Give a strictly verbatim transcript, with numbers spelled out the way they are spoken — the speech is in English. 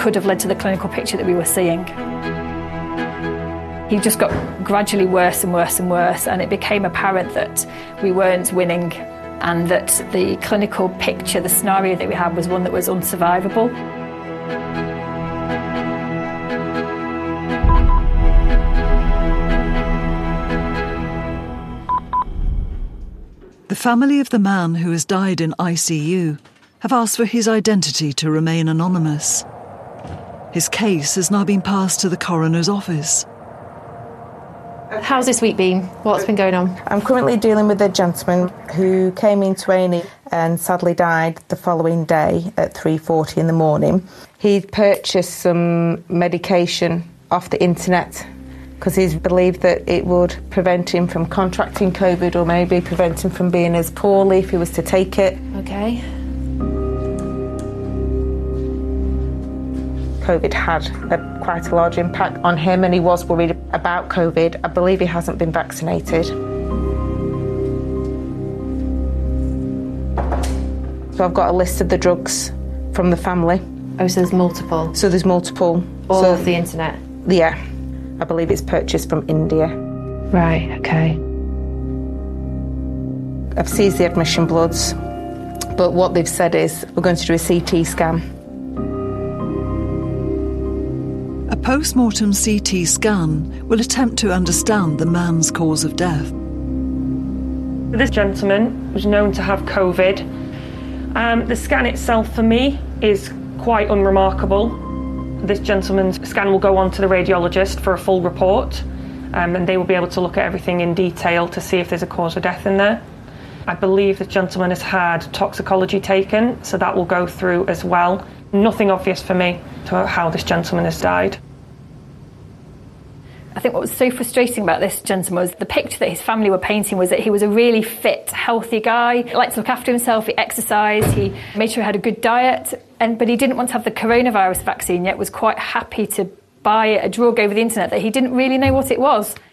could have led to the clinical picture that we were seeing. He just got gradually worse and worse and worse, and it became apparent that we weren't winning and that the clinical picture, the scenario that we had, was one that was unsurvivable. The family of the man who has died in I C U have asked for his identity to remain anonymous. His case has now been passed to the coroner's office. How's this week been? What's been going on? I'm currently dealing with a gentleman who came into A and E and sadly died the following day at three forty in the morning. He'd purchased some medication off the internet because he believed that it would prevent him from contracting COVID or maybe prevent him from being as poorly if he was to take it. Okay. COVID had a, quite a large impact on him and he was worried about COVID. I believe he hasn't been vaccinated. So I've got a list of the drugs from the family. Oh, so there's multiple? So there's multiple. All so, of the internet? Yeah. I believe it's purchased from India. Right, okay. I've seized the admission bloods, but what they've said is we're going to do a C T scan. A post-mortem C T scan will attempt to understand the man's cause of death. This gentleman was known to have COVID. Um, the scan itself for me is quite unremarkable. This gentleman's scan will go on to the radiologist for a full report, um, and they will be able to look at everything in detail to see if there's a cause of death in there. I believe the gentleman has had toxicology taken, so that will go through as well. Nothing obvious for me to how this gentleman has died. I think what was so frustrating about this gentleman was the picture that his family were painting was that he was a really fit, healthy guy. He liked to look after himself, he exercised, he made sure he had a good diet, and but he didn't want to have the coronavirus vaccine, yet was quite happy to buy a drug over the internet that he didn't really know what it was.